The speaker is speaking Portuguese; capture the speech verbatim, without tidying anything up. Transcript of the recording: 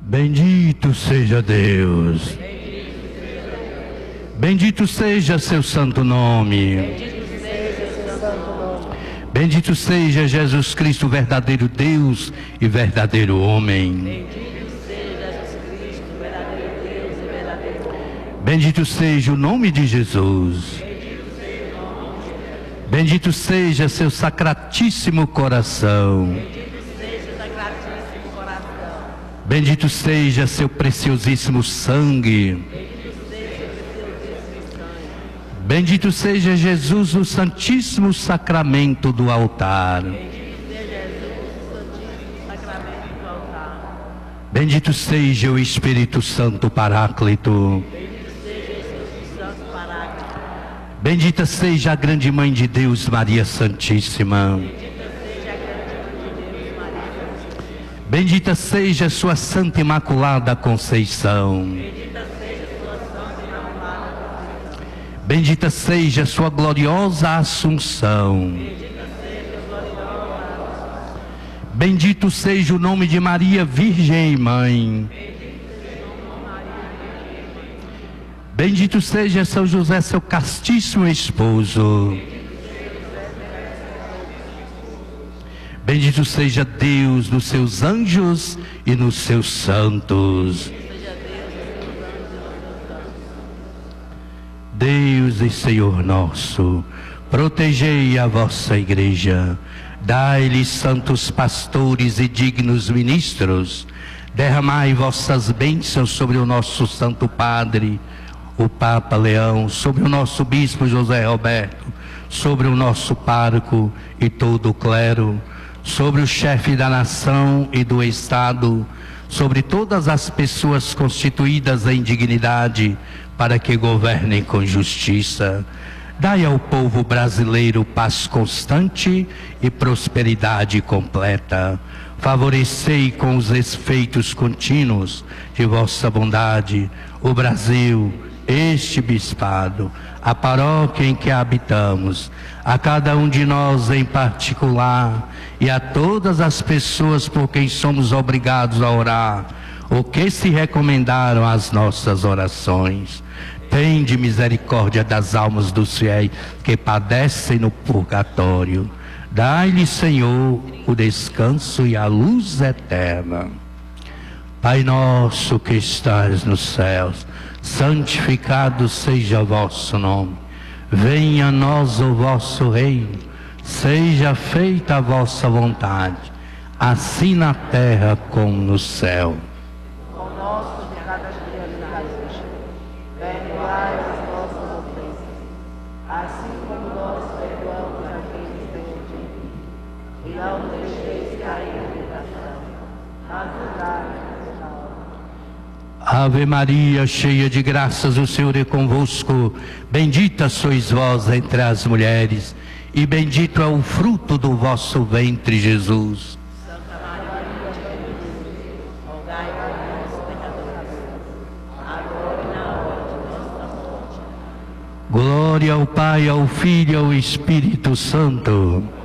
Bendito seja Deus. Bendito seja seu santo nome. Bendito seja Jesus Cristo, verdadeiro Deus e verdadeiro homem. Bendito seja o nome de Jesus. Bendito seja seu sacratíssimo coração. Bendito seja seu preciosíssimo sangue. Bendito seja Jesus no santíssimo sacramento do altar. Bendito seja o Espírito Santo Paráclito. Bendita seja a grande Mãe de Deus, Maria Santíssima. Bendita seja sua Santa Imaculada Conceição. Bendita seja sua gloriosa Assunção. Bendito seja o nome de Maria, Virgem e Mãe. Bendito seja São José, seu castíssimo esposo. Bendito seja Deus nos seus anjos e nos seus santos. Deus e Senhor nosso, protegei a vossa igreja, dai-lhe santos pastores e dignos ministros, derramai vossas bênçãos sobre o nosso Santo Padre, o Papa Leão, sobre o nosso Bispo José Roberto, sobre o nosso pároco e todo o clero, sobre o chefe da nação e do Estado, sobre todas as pessoas constituídas em dignidade, para que governem com justiça. Dai ao povo brasileiro paz constante e prosperidade completa. Favorecei com os efeitos contínuos de vossa bondade o Brasil, este bispado, a paróquia em que habitamos, a cada um de nós em particular e a todas as pessoas por quem somos obrigados a orar, ou que se recomendaram às nossas orações. Tende misericórdia das almas dos fiéis que padecem no purgatório. Dai-lhe, Senhor, o descanso e a luz eterna. Pai nosso que estás nos céus, santificado seja o vosso nome. Venha a nós o vosso reino. Seja feita a vossa vontade, assim na terra como no céu. O nosso de cada dia nos dai hoje. Perdoai as nossas ofensas, assim como nós perdoamos a quem nos tem ofendido. E não nos deixeis cair em tentação, mas livrai-nos da hora. Ave Maria, cheia de graças, o Senhor é convosco. Bendita sois vós entre as mulheres, e bendito é o fruto do vosso ventre, Jesus. Santa Maria, Mãe de Deus, rogai por nós, pecadores, agora e na hora de nossa morte. Glória ao Pai, ao Filho e ao Espírito Santo.